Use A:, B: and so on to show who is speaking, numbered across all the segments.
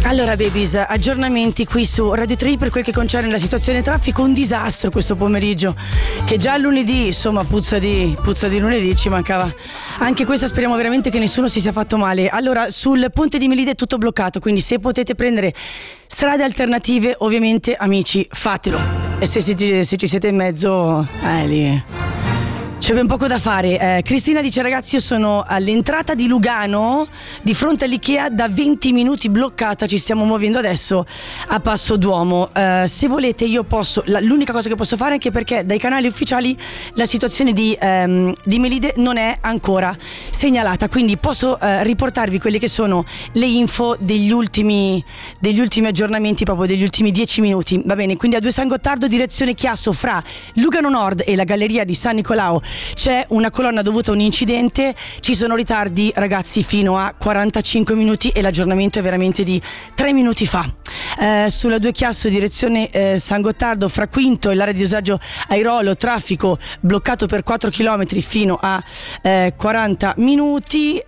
A: Allora babies, aggiornamenti qui su Radio 3 per quel che concerne la situazione traffico. Un disastro questo pomeriggio, che già lunedì insomma puzza di lunedì, ci mancava anche questa. Speriamo veramente che nessuno si sia fatto male. Allora, sul ponte di Melide è tutto bloccato, quindi se potete prendere strade alternative, ovviamente amici, fatelo. E se ci siete in mezzo, lì c'è ben poco da fare. Cristina dice: ragazzi, io sono all'entrata di Lugano, di fronte all'Ikea, da 20 minuti bloccata. Ci stiamo muovendo adesso a Passo Duomo. Se volete io posso, l'unica cosa che posso fare, anche perché dai canali ufficiali la situazione di Melide non è ancora segnalata, quindi posso riportarvi quelle che sono le info degli ultimi aggiornamenti, proprio degli ultimi 10 minuti. Va bene, quindi a 2 San Gottardo, direzione Chiasso, fra Lugano Nord e la galleria di San Nicolao c'è una colonna dovuta a un incidente. Ci sono ritardi, ragazzi, fino a 45 minuti e l'aggiornamento è veramente di 3 minuti fa. Sulla 2 Chiasso, direzione San Gottardo, fra Quinto e l'area di usaggio Airolo, traffico bloccato per 4 km fino a 40 minuti.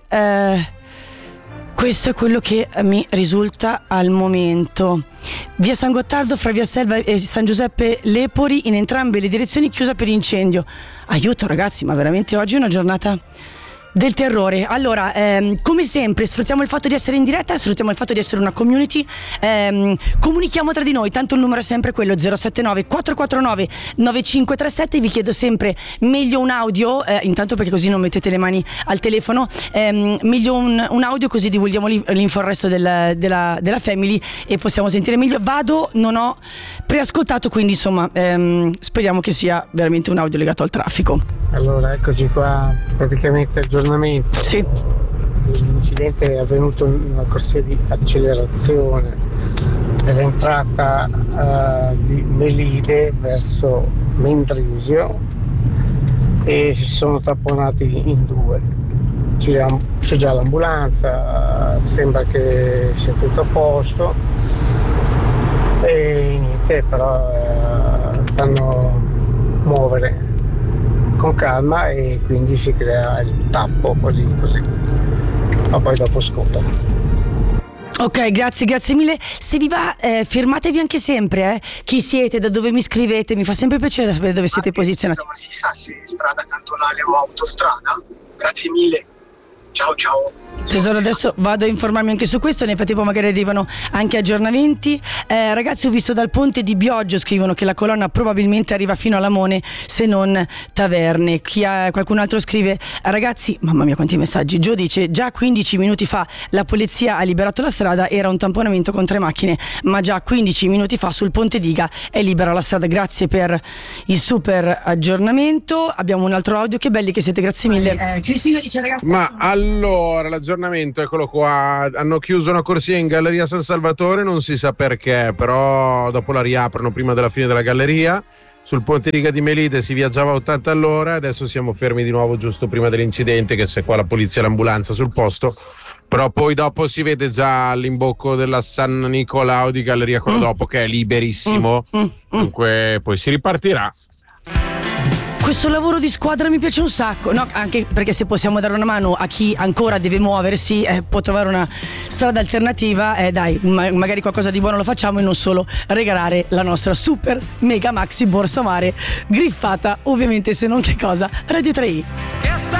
A: Questo è quello che mi risulta al momento. Via San Gottardo, fra Via Selva e San Giuseppe Lepori, in entrambe le direzioni chiusa per incendio. Aiuto ragazzi, ma veramente oggi è una giornata del terrore. Allora, come sempre sfruttiamo il fatto di essere in diretta, sfruttiamo il fatto di essere una community, comunichiamo tra di noi, tanto il numero è sempre quello 079 449 9537. Vi chiedo sempre meglio un audio, intanto perché così non mettete le mani al telefono, meglio un audio, così divulghiamo l'info al resto della family e possiamo sentire meglio. Non ho preascoltato, quindi insomma speriamo che sia veramente un audio legato al traffico.
B: Allora, eccoci qua, praticamente aggiornamento.
A: Sì.
B: L'incidente è avvenuto in una corsia di accelerazione dell'entrata di Melide verso Mendrisio e si sono tapponati in 2. C'è già l'ambulanza, sembra che sia tutto a posto e niente, però fanno muovere con calma e quindi si crea il tappo così, ma poi dopo scotta.
A: Ok, grazie mille. Se vi va, firmatevi anche sempre, chi siete, da dove mi scrivete, mi fa sempre piacere sapere dove siete posizionati.
C: Ma si sa se è strada cantonale o autostrada? Grazie mille. Ciao.
A: Tesoro, adesso vado a informarmi anche su questo, nel frattempo magari arrivano anche aggiornamenti. Ragazzi, ho visto dal ponte di Bioggio, scrivono che la colonna probabilmente arriva fino a Lamone, se non Taverne. Qualcun altro scrive: ragazzi, mamma mia quanti messaggi. Gio dice: già 15 minuti fa la polizia ha liberato la strada, era un tamponamento con 3 macchine, ma già 15 minuti fa sul ponte Diga è libera la strada. Grazie per il super aggiornamento. Abbiamo un altro audio, che belli che siete, grazie mille.
D: Cristina dice: ragazzi,
E: ma allora l'aggiornamento, eccolo qua, hanno chiuso una corsia in Galleria San Salvatore, non si sa perché, però dopo la riaprono prima della fine della galleria. Sul ponte Riga di Melide si viaggiava a 80 all'ora, adesso siamo fermi di nuovo giusto prima dell'incidente, che c'è qua la polizia e l'ambulanza sul posto, però poi dopo si vede già l'imbocco della San Nicolao di Galleria, quello dopo, che è liberissimo. Dunque poi si ripartirà.
A: Questo lavoro di squadra mi piace un sacco, no? Anche perché se possiamo dare una mano a chi ancora deve muoversi, può trovare una strada alternativa, dai, magari qualcosa di buono lo facciamo e non solo regalare la nostra super mega maxi borsa mare griffata, ovviamente, se non che cosa, Radio 3i.